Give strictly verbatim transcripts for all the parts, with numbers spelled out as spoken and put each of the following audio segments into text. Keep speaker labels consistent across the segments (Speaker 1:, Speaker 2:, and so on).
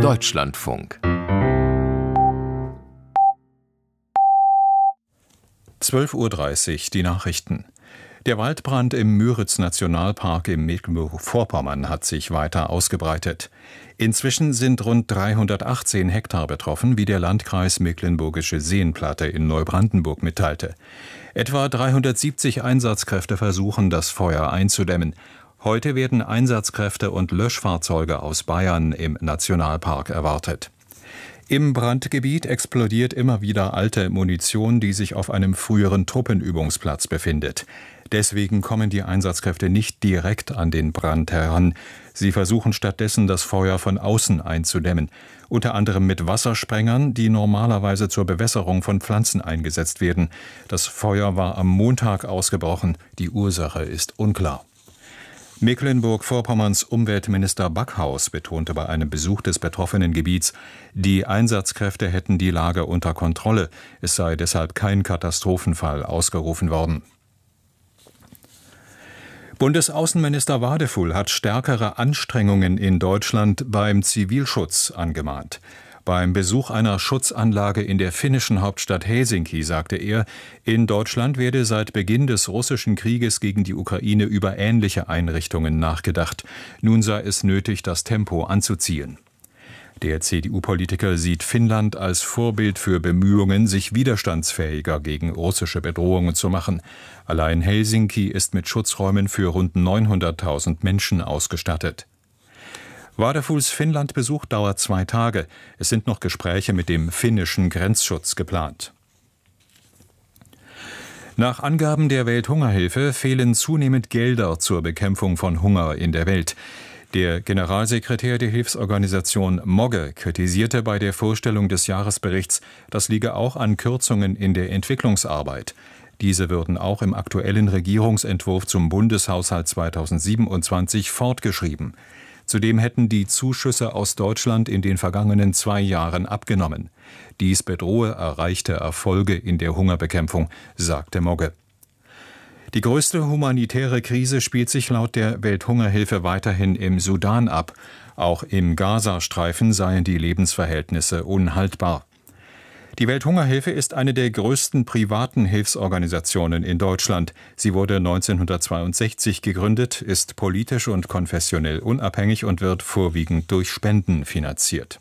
Speaker 1: Deutschlandfunk.
Speaker 2: zwölf Uhr dreißig, die Nachrichten. Der Waldbrand im Müritz-Nationalpark im Mecklenburg-Vorpommern hat sich weiter ausgebreitet. Inzwischen sind rund dreihundertachtzehn Hektar betroffen, wie der Landkreis Mecklenburgische Seenplatte in Neubrandenburg mitteilte. Etwa dreihundertsiebzig Einsatzkräfte versuchen, das Feuer einzudämmen. Heute werden Einsatzkräfte und Löschfahrzeuge aus Bayern im Nationalpark erwartet. Im Brandgebiet explodiert immer wieder alte Munition, die sich auf einem früheren Truppenübungsplatz befindet. Deswegen kommen die Einsatzkräfte nicht direkt an den Brand heran. Sie versuchen stattdessen, das Feuer von außen einzudämmen. Unter anderem mit Wassersprengern, die normalerweise zur Bewässerung von Pflanzen eingesetzt werden. Das Feuer war am Montag ausgebrochen. Die Ursache ist unklar. Mecklenburg-Vorpommerns Umweltminister Backhaus betonte bei einem Besuch des betroffenen Gebiets, die Einsatzkräfte hätten die Lage unter Kontrolle. Es sei deshalb kein Katastrophenfall ausgerufen worden. Bundesaußenminister Wadefull hat stärkere Anstrengungen in Deutschland beim Zivilschutz angemahnt. Beim Besuch einer Schutzanlage in der finnischen Hauptstadt Helsinki sagte er, in Deutschland werde seit Beginn des russischen Krieges gegen die Ukraine über ähnliche Einrichtungen nachgedacht. Nun sei es nötig, das Tempo anzuziehen. Der C D U-Politiker sieht Finnland als Vorbild für Bemühungen, sich widerstandsfähiger gegen russische Bedrohungen zu machen. Allein Helsinki ist mit Schutzräumen für rund neunhunderttausend Menschen ausgestattet. Wadefulls Finnland-Besuch dauert zwei Tage. Es sind noch Gespräche mit dem finnischen Grenzschutz geplant. Nach Angaben der Welthungerhilfe fehlen zunehmend Gelder zur Bekämpfung von Hunger in der Welt. Der Generalsekretär der Hilfsorganisation Mogge kritisierte bei der Vorstellung des Jahresberichts, das liege auch an Kürzungen in der Entwicklungsarbeit. Diese würden auch im aktuellen Regierungsentwurf zum Bundeshaushalt zweitausendsiebenundzwanzig fortgeschrieben. Zudem hätten die Zuschüsse aus Deutschland in den vergangenen zwei Jahren abgenommen. Dies bedrohe erreichte Erfolge in der Hungerbekämpfung, sagte Mogge. Die größte humanitäre Krise spielt sich laut der Welthungerhilfe weiterhin im Sudan ab. Auch im Gazastreifen seien die Lebensverhältnisse unhaltbar. Die Welthungerhilfe ist eine der größten privaten Hilfsorganisationen in Deutschland. Sie wurde neunzehnhundertzweiundsechzig gegründet, ist politisch und konfessionell unabhängig und wird vorwiegend durch Spenden finanziert.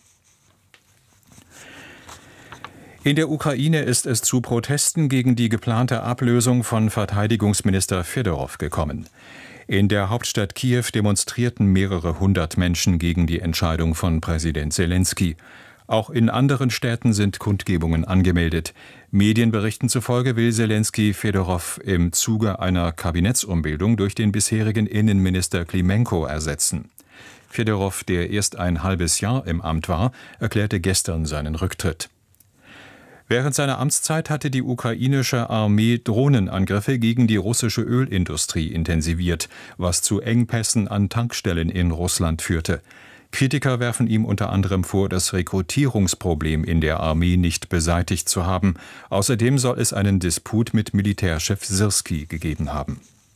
Speaker 2: In der Ukraine ist es zu Protesten gegen die geplante Ablösung von Verteidigungsminister Fedorow gekommen. In der Hauptstadt Kiew demonstrierten mehrere hundert Menschen gegen die Entscheidung von Präsident Selenskyj. Auch in anderen Städten sind Kundgebungen angemeldet. Medienberichten zufolge will Selenskyj Fedorow im Zuge einer Kabinettsumbildung durch den bisherigen Innenminister Klimenko ersetzen. Fedorow, der erst ein halbes Jahr im Amt war, erklärte gestern seinen Rücktritt. Während seiner Amtszeit hatte die ukrainische Armee Drohnenangriffe gegen die russische Ölindustrie intensiviert, was zu Engpässen an Tankstellen in Russland führte. Kritiker werfen ihm unter anderem vor, das Rekrutierungsproblem in der Armee nicht beseitigt zu haben. Außerdem soll es einen Disput mit Militärchef Syrskij gegeben haben.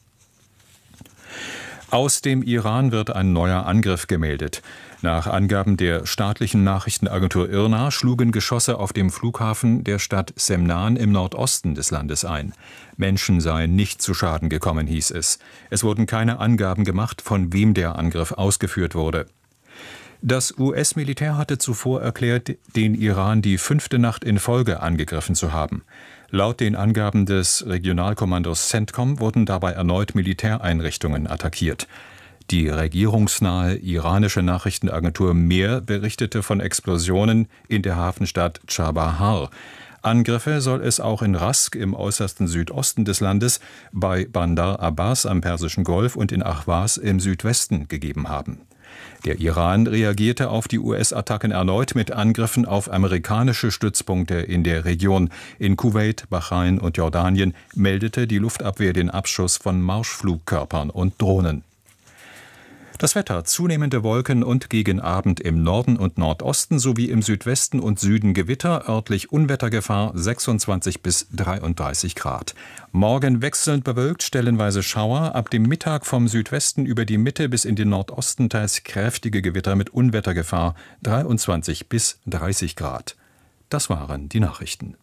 Speaker 2: Aus dem Iran wird ein neuer Angriff gemeldet. Nach Angaben der staatlichen Nachrichtenagentur I R N A schlugen Geschosse auf dem Flughafen der Stadt Semnan im Nordosten des Landes ein. Menschen seien nicht zu Schaden gekommen, hieß es. Es wurden keine Angaben gemacht, von wem der Angriff ausgeführt wurde. Das U S-Militär hatte zuvor erklärt, den Iran die fünfte Nacht in Folge angegriffen zu haben. Laut den Angaben des Regionalkommandos CENTCOM wurden dabei erneut Militäreinrichtungen attackiert. Die regierungsnahe iranische Nachrichtenagentur Mehr berichtete von Explosionen in der Hafenstadt Chabahar. Angriffe soll es auch in Rask im äußersten Südosten des Landes, bei Bandar Abbas am Persischen Golf und in Ahvaz im Südwesten gegeben haben. Der Iran reagierte auf die U S-Attacken erneut mit Angriffen auf amerikanische Stützpunkte in der Region. In Kuwait, Bahrain und Jordanien meldete die Luftabwehr den Abschuss von Marschflugkörpern und Drohnen. Das Wetter: zunehmende Wolken und gegen Abend im Norden und Nordosten sowie im Südwesten und Süden Gewitter, örtlich Unwettergefahr, sechsundzwanzig bis dreiunddreißig Grad. Morgen wechselnd bewölkt, stellenweise Schauer, ab dem Mittag vom Südwesten über die Mitte bis in den Nordosten teils kräftige Gewitter mit Unwettergefahr, dreiundzwanzig bis dreißig Grad. Das waren die Nachrichten.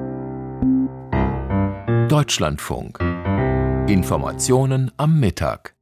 Speaker 1: Deutschlandfunk. Informationen am Mittag.